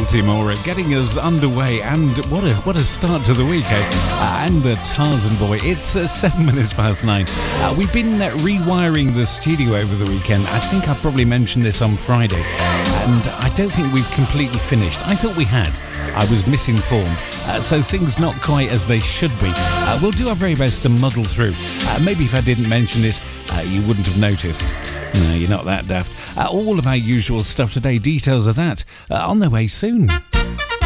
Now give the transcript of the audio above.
Baltimore, getting us underway, and what a start to the week, eh? And the Tarzan Boy. It's 7 minutes past 9. We've been rewiring the studio over the weekend. I think I probably mentioned this on Friday, and I don't think we've completely finished. I thought we had. I was misinformed, so things not quite as they should be. We'll do our very best to muddle through. Maybe if I didn't mention it, you wouldn't have noticed. No, you're not that daft. All of our usual stuff today, details of that, on their way soon.